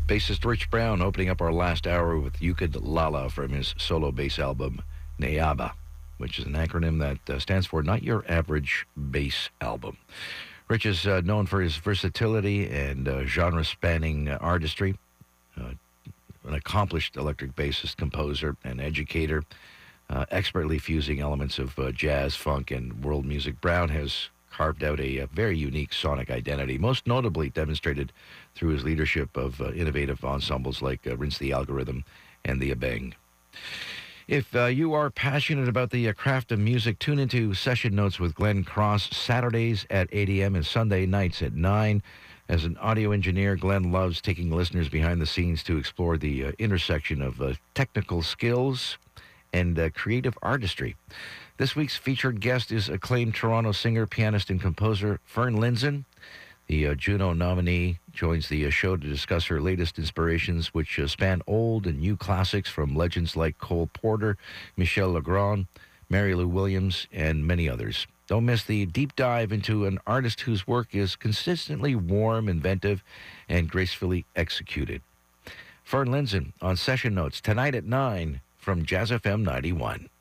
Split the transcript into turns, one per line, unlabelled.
Bassist Rich Brown opening up our last hour with Yukid Lala from his solo bass album, Neaba, which is an acronym that stands for Not Your Average Bass Album. Rich is known for his versatility and genre-spanning artistry. An accomplished electric bassist, composer, and educator, expertly fusing elements of jazz, funk, and world music. Brown has carved out a very unique sonic identity, most notably demonstrated through his leadership of innovative ensembles like Rinse the Algorithm and the Abeng. If you are passionate about the craft of music, tune into Session Notes with Glenn Cross, Saturdays at 8 a.m. and Sunday nights at 9. As an audio engineer, Glenn loves taking listeners behind the scenes to explore the intersection of technical skills and creative artistry. This week's featured guest is acclaimed Toronto singer, pianist, and composer Fern Lindsson. The Juno nominee joins the show to discuss her latest inspirations, which span old and new classics from legends like Cole Porter, Michel Legrand, Mary Lou Williams, and many others. Don't miss the deep dive into an artist whose work is consistently warm, inventive, and gracefully executed. Fern Lindsson on Session Notes tonight at 9 from Jazz FM 91.